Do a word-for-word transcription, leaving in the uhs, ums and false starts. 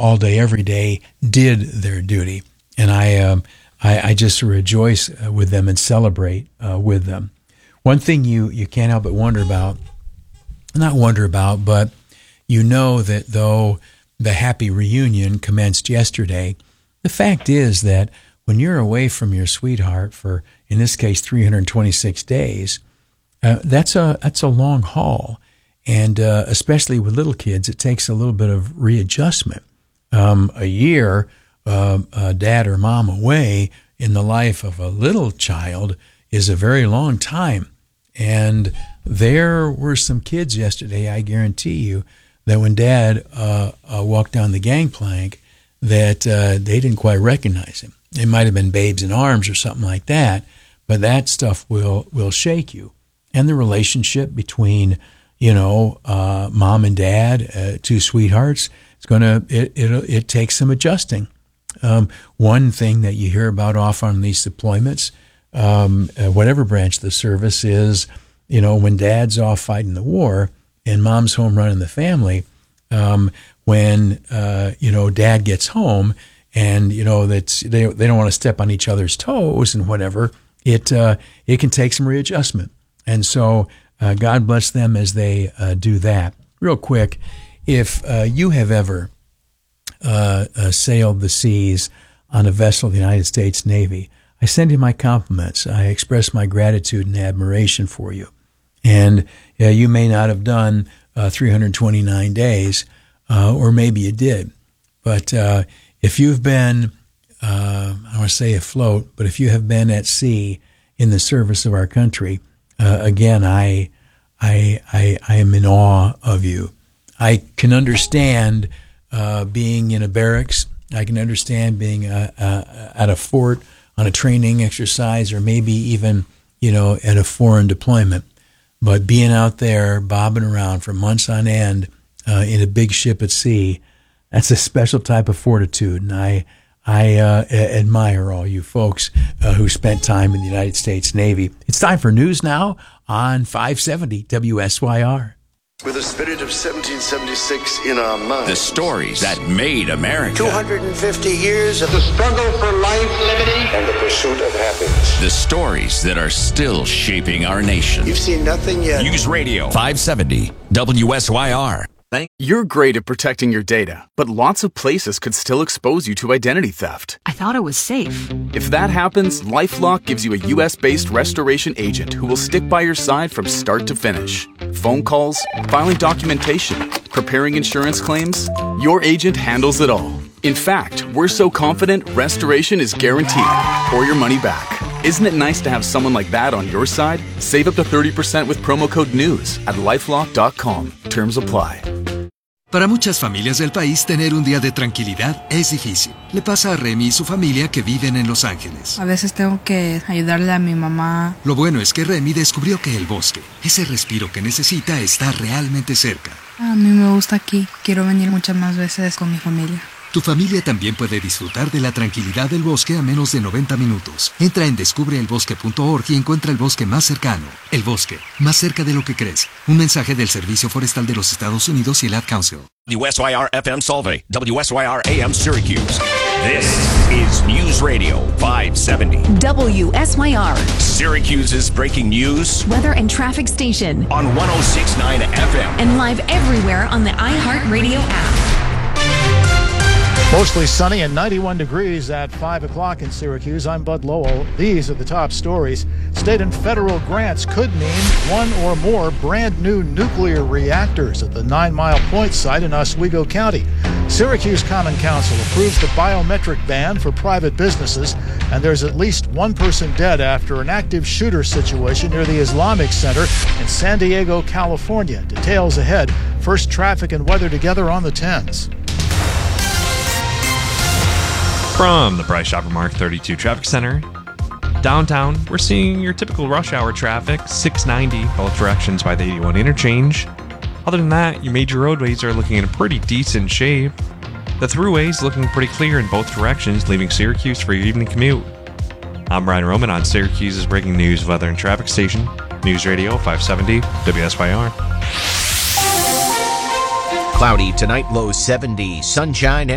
all day, every day, did their duty. And I, um, I, I just rejoice uh, with them and celebrate uh, with them. One thing you, you can't help but wonder about, not wonder about, but you know that though the happy reunion commenced yesterday, the fact is that when you're away from your sweetheart for, in this case, three hundred twenty-six days, uh, that's a that's a long haul. And uh, especially with little kids, it takes a little bit of readjustment. Um, a year, uh, uh, dad or mom away in the life of a little child is a very long time. And there were some kids yesterday, I guarantee you, that when dad uh, uh, walked down the gangplank, that uh, they didn't quite recognize him. It might have been babes in arms or something like that, but that stuff will will shake you. And the relationship between, you know, uh, mom and dad, uh, two sweethearts, it's gonna it it it takes some adjusting. Um, one thing that you hear about off on these deployments, um, uh, whatever branch of the service is, you know, when dad's off fighting the war and mom's home running the family, um, when uh, you know dad gets home. And you know that's they they don't want to step on each other's toes and whatever. It uh, it can take some readjustment, and so uh, God bless them as they uh, do that. Real quick, if uh, you have ever uh, uh, sailed the seas on a vessel of the United States Navy, I send you my compliments. I express my gratitude and admiration for you. And uh, you may not have done uh, three hundred twenty-nine days, uh, or maybe you did, but. Uh, If you've been, uh, I want to say afloat, but if you have been at sea in the service of our country, uh, again, I, I, I, I am in awe of you. I can understand uh, being in a barracks. I can understand being uh, uh, at a fort on a training exercise, or maybe even, you know, at a foreign deployment. But being out there, bobbing around for months on end uh, in a big ship at sea. That's a special type of fortitude, and I I uh, admire all you folks uh, who spent time in the United States Navy. It's time for news now on five seventy W S Y R. With the spirit of seventeen seventy-six in our minds. The stories that made America. two hundred fifty years of the struggle for life, liberty, and the pursuit of happiness. The stories that are still shaping our nation. You've seen nothing yet. News Radio five seventy W S Y R. You're great at protecting your data, but lots of places could still expose you to identity theft. I thought it was safe. If that happens, LifeLock gives you a U S-based restoration agent who will stick by your side from start to finish. Phone calls, filing documentation, preparing insurance claims, your agent handles it all. In fact, we're so confident restoration is guaranteed or your money back. Isn't it nice to have someone like that on your side? Save up to thirty percent with promo code NEWS at lifelock dot com. Terms apply. Para muchas familias del país, tener un día de tranquilidad es difícil. Le pasa a Remy y su familia que viven en Los Ángeles. A veces tengo que ayudarle a mi mamá. Lo bueno es que Remy descubrió que el bosque, ese respiro que necesita, está realmente cerca. A mí me gusta aquí. Quiero venir muchas más veces con mi familia. Tu familia también puede disfrutar de la tranquilidad del bosque a menos de noventa minutos. Entra en descubre el bosque punto org y encuentra el bosque más cercano. El bosque, más cerca de lo que crees. Un mensaje del Servicio Forestal de los Estados Unidos y el Ad Council. W S Y R F M Solvay, W S Y R A M Syracuse. This is News Radio five seventy. W S Y R. Syracuse's breaking news. Weather and traffic station. On one oh six point nine F M. And live everywhere on the iHeartRadio app. Mostly sunny and ninety-one degrees at five o'clock in Syracuse. I'm Bud Lowell. These are the top stories. State and federal grants could mean one or more brand new nuclear reactors at the Nine Mile Point site in Oswego County. Syracuse Common Council approves the biometric ban for private businesses, and there's at least one person dead after an active shooter situation near the Islamic Center in San Diego, California. Details ahead. First, traffic and weather together on the tens. From the Bryce Shopper Mark thirty-two Traffic Center, downtown, we're seeing your typical rush hour traffic, six ninety, both directions by the eighty-one interchange. Other than that, your major roadways are looking in pretty decent shape. The throughway's looking pretty clear in both directions, leaving Syracuse for your evening commute. I'm Brian Roman on Syracuse's breaking news, weather, and traffic station, News Radio five seventy W S Y R. Cloudy tonight, low seventy, sunshine